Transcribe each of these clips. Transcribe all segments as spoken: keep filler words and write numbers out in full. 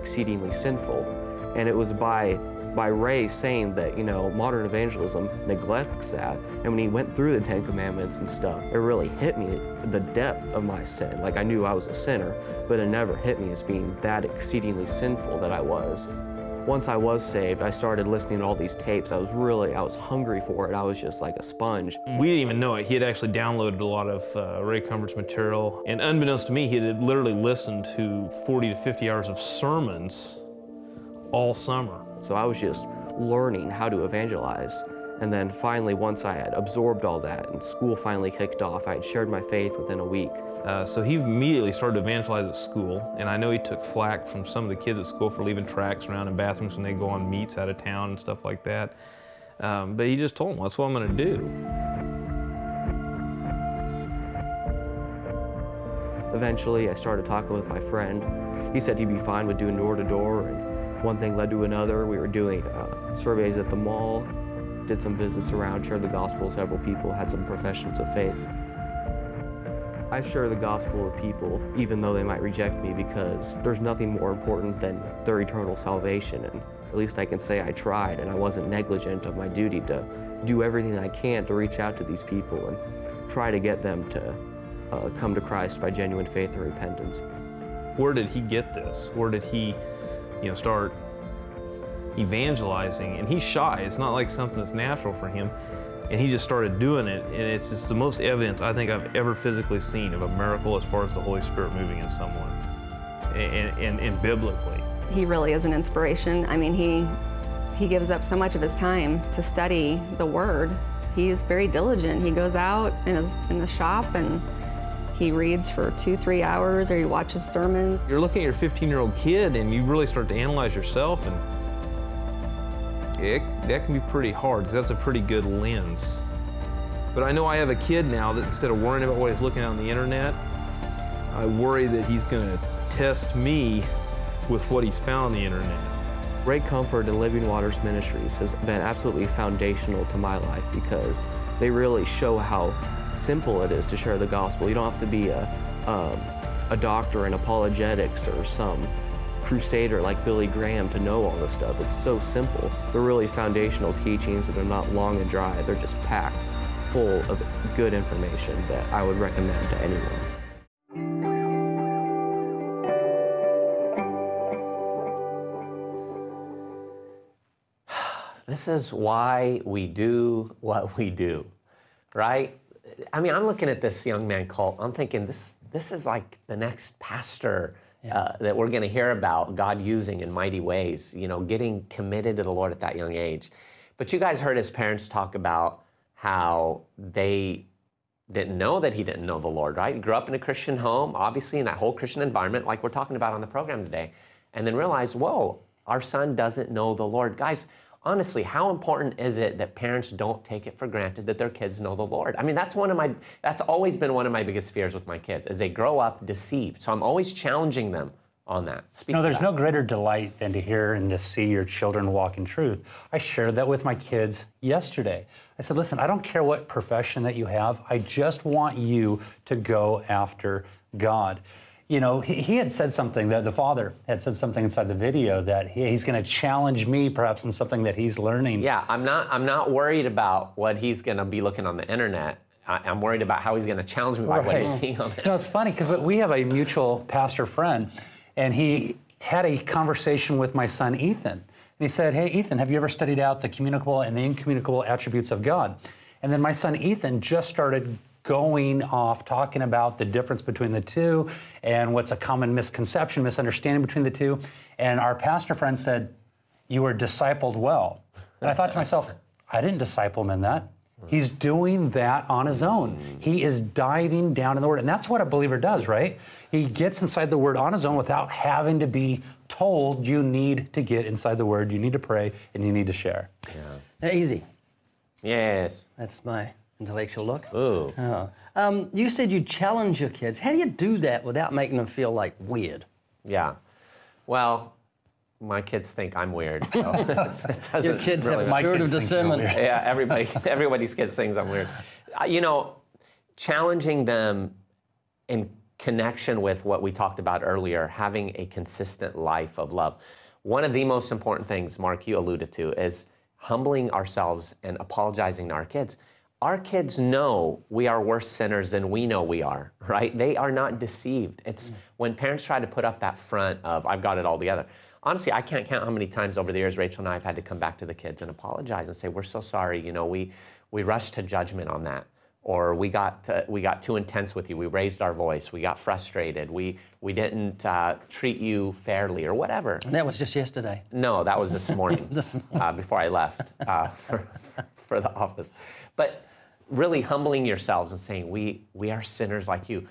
exceedingly sinful. And it was by by Ray saying that, you know, modern evangelism neglects that. And when he went through the Ten Commandments and stuff, it really hit me the depth of my sin. Like, I knew I was a sinner, but it never hit me as being that exceedingly sinful that I was. Once I was saved, I started listening to all these tapes. I was really, I was hungry for it. I was just like a sponge. We didn't even know it. He had actually downloaded a lot of uh, Ray Comfort's material. And unbeknownst to me, he had literally listened to forty to fifty hours of sermons all summer. So I was just learning how to evangelize. And then finally, once I had absorbed all that and school finally kicked off, I had shared my faith within a week. Uh, so he immediately started to evangelize at school, and I know he took flack from some of the kids at school for leaving tracts around in bathrooms when they go on meets out of town and stuff like that. Um, but he just told them, that's what I'm going to do. Eventually, I started talking with my friend. He said he'd be fine with doing door to door, and one thing led to another. We were doing uh, surveys at the mall, did some visits around, shared the gospel with several people, had some professions of faith. I share the gospel with people, even though they might reject me, because there's nothing more important than their eternal salvation. And at least I can say I tried, and I wasn't negligent of my duty to do everything I can to reach out to these people and try to get them to uh, come to Christ by genuine faith and repentance. Where did he get this? Where did he, you know, start evangelizing? And he's shy. It's not like something that's natural for him. And he just started doing it, and it's just the most evidence I think I've ever physically seen of a miracle as far as the Holy Spirit moving in someone, and, and, and biblically. He really is an inspiration. I mean, he, he gives up so much of his time to study the Word. He is very diligent. He goes out in, his, in the shop and he reads for two, three hours, or he watches sermons. You're looking at your fifteen-year-old kid, and you really start to analyze yourself, and It, that can be pretty hard, because that's a pretty good lens. But I know I have a kid now that instead of worrying about what he's looking at on the internet, I worry that he's going to test me with what he's found on the internet. Ray Comfort and Living Waters Ministries has been absolutely foundational to my life, because they really show how simple it is to share the gospel. You don't have to be a, um, a doctor in apologetics or some crusader like Billy Graham to know all this stuff. It's so simple. They're really foundational teachings that are not long and dry. They're just packed full of good information that I would recommend to anyone. This is why we do what we do, right? I mean, I'm looking at this young man, Colt. I'm thinking this, this is like the next pastor Uh, that we're going to hear about God using in mighty ways, you know, getting committed to the Lord at that young age. But you guys heard his parents talk about how they didn't know that he didn't know the Lord, right? He grew up in a Christian home, obviously in that whole Christian environment like we're talking about on the program today, and then realized, whoa, our son doesn't know the Lord. Guys, honestly, how important is it that parents don't take it for granted that their kids know the Lord? I mean, that's one of my, that's always been one of my biggest fears with my kids, is they grow up deceived. So I'm always challenging them on that. Speak no, there's that. no greater delight than to hear and to see your children walk in truth. I shared that with my kids yesterday. I said, listen, I don't care what profession that you have. I just want you to go after God. You know, he, he had said something, that the father had said something inside the video that he, he's going to challenge me perhaps in something that he's learning. Yeah, I'm not I'm not worried about what he's going to be looking on the internet. I, I'm worried about how he's going to challenge me by right. what he's seeing on the internet. You know, it's funny because we have a mutual pastor friend, and he had a conversation with my son, Ethan. And he said, hey, Ethan, have you ever studied out the communicable and the incommunicable attributes of God? And then my son, Ethan, just started going off talking about the difference between the two and what's a common misconception, misunderstanding between the two. And our pastor friend said, you were discipled well. And I thought to myself, I didn't disciple him in that. He's doing that on his own. He is diving down in the Word. And that's what a believer does, right? He gets inside the Word on his own without having to be told you need to get inside the Word, you need to pray, and you need to share. Yeah. Now, easy. Yes. That's my intellectual look. Ooh. Oh. Um, you said you challenge your kids. How do you do that without making them feel like weird? Yeah. Well, my kids think I'm weird, so it doesn't Your kids really have a spirit of discernment. Yeah, everybody, everybody's kids thinks I'm weird. Uh, you know, challenging them and connection with what we talked about earlier, having a consistent life of love. One of the most important things, Mark, you alluded to, is humbling ourselves and apologizing to our kids. Our kids know we are worse sinners than we know we are, right? They are not deceived. It's when parents try to put up that front of, I've got it all together. Honestly, I can't count how many times over the years Rachel and I have had to come back to the kids and apologize and say, we're so sorry, you know, we we rushed to judgment on that. Or we got to, we got too intense with you. We raised our voice. We got frustrated. We we didn't uh, treat you fairly, or whatever. And that was just yesterday. No, that was this morning, This morning. Uh, before I left uh, for, for the office. But really humbling yourselves and saying, we we are sinners like you.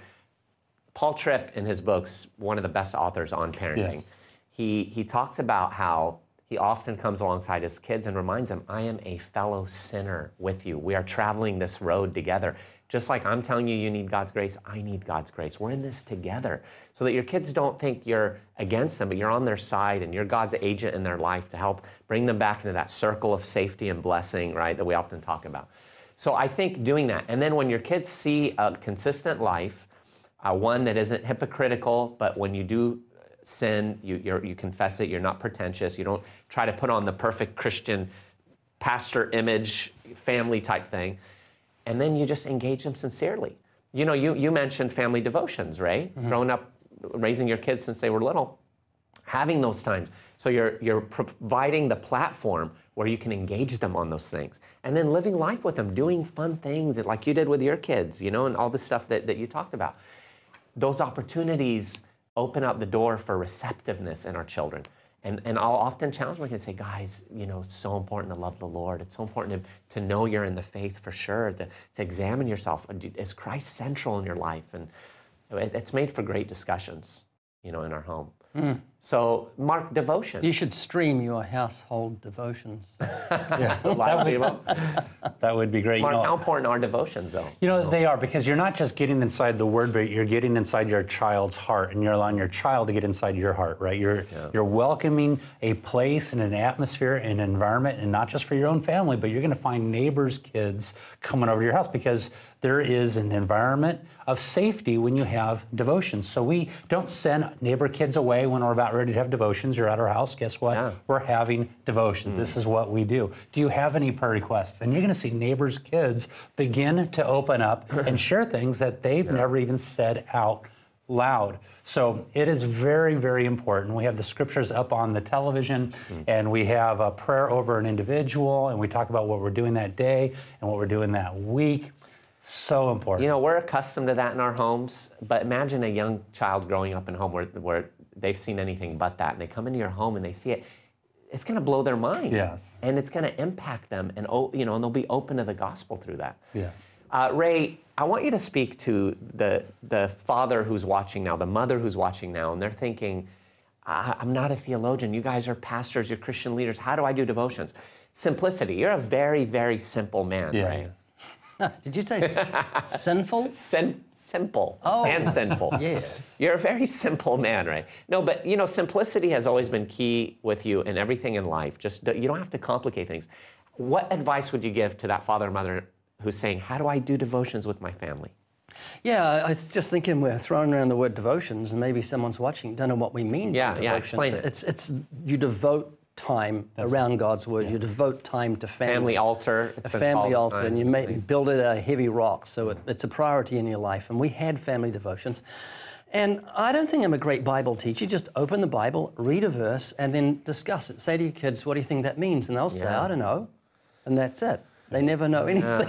Paul Tripp, in his books, one of the best authors on parenting, Yes. he he talks about how he often comes alongside his kids and reminds them, I am a fellow sinner with you. We are traveling this road together. Just like I'm telling you, you need God's grace, I need God's grace. We're in this together. So that your kids don't think you're against them, but you're on their side and you're God's agent in their life to help bring them back into that circle of safety and blessing, right, that we often talk about. So I think doing that. And then when your kids see a consistent life, uh, one that isn't hypocritical, but when you do sin, you you're, you confess it, you're not pretentious, you don't try to put on the perfect Christian pastor image, family type thing, and then you just engage them sincerely. You know, you, you mentioned family devotions, right? Mm-hmm. Growing up, raising your kids since they were little, having those times. So you're you're providing the platform where you can engage them on those things. And then living life with them, doing fun things like you did with your kids, you know, and all the stuff that, that you talked about. Those opportunities open up the door for receptiveness in our children. And and I'll often challenge them and say, guys, you know, it's so important to love the Lord. It's so important to, to know you're in the faith for sure, to, to examine yourself. Is Christ central in your life? And it, it's made for great discussions, you know, in our home. Mm. So, Mark, devotions. You should stream your household devotions. Yeah, Live stream them. that would be great. Mark, you know, how important are devotions, though? You know, they are, because you're not just getting inside the Word, but you're getting inside your child's heart, and you're allowing your child to get inside your heart, right? You're Yeah. you're welcoming a place and an atmosphere and an environment, and not just for your own family, but you're going to find neighbors' kids coming over to your house, because there is an environment of safety when you have devotions. So we don't send neighbor kids away when we're about ready to have devotions. You're at our house, guess what? Yeah. We're having devotions. Mm. This is what we do. Do you have any prayer requests? And you're going to see neighbors' kids begin to open up and share things that they've yeah. never even said out loud. So it is very, very important. We have the scriptures up on the television, mm. and we have a prayer over an individual, and we talk about what we're doing that day and what we're doing that week. So important. You know, we're accustomed to that in our homes, but imagine a young child growing up in a home where, where they've seen anything but that, and they come into your home and they see it. It's going to blow their mind. Yes. And it's going to impact them, and you know, and they'll be open to the gospel through that. Yes. Uh, Ray, I want you to speak to the the father who's watching now, the mother who's watching now, and they're thinking, I'm not a theologian. You guys are pastors, you're Christian leaders. How do I do devotions? Simplicity. You're a very, very simple man, Yeah, right? yes. Did you say s- sinful? Sin- simple Oh. and sinful. Yes. You're a very simple man, right? No, but you know, simplicity has always been key with you in everything in life. Just you don't have to complicate things. What advice would you give to that father or mother who's saying, how do I do devotions with my family? Yeah, I was just thinking we're throwing around the word devotions, and maybe someone's watching, don't know what we mean Yeah, by yeah, devotions. explain it. It's, it's, you devote time That's around right. God's word. Yeah. You devote time to family. Family altar. It's a been family called altar, and you times. make, build it a heavy rock, so it, it's a priority in your life. And we had family devotions. And I don't think I'm a great Bible teacher. Just open the Bible, read a verse, and then discuss it. Say to your kids, what do you think that means? And they'll say, Yeah. I don't know. And that's it. They never know anything.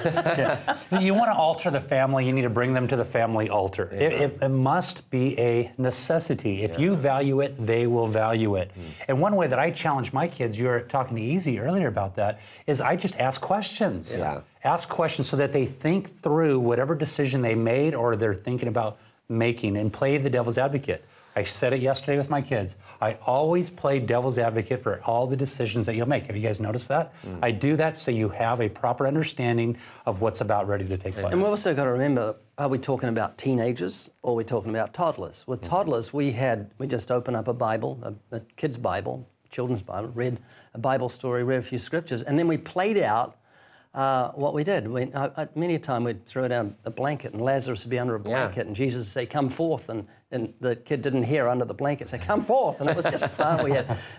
Yeah. You want to alter the family, you need to bring them to the family altar. It, it, it must be a necessity. If yeah. you value it, they will value it. Mm. And one way that I challenge my kids, you were talking to Easy earlier about that, is I just ask questions. Yeah. Ask questions so that they think through whatever decision they made or they're thinking about making, and play the devil's advocate. I said it yesterday with my kids. I always play devil's advocate for all the decisions that you'll make. Have you guys noticed that? Mm. I do that so you have a proper understanding of what's about ready to take place. And we've also got to remember, are we talking about teenagers or are we talking about toddlers? With mm-hmm. toddlers, we had, we just opened up a Bible, a, a kid's Bible, children's Bible, read a Bible story, read a few scriptures, and then we played out uh, what we did. We, I, I, many a time we'd throw down a blanket and Lazarus would be under a blanket Yeah. and Jesus would say, come forth. And, and the kid didn't hear under the blanket, say, come forth. And it was just fun. We had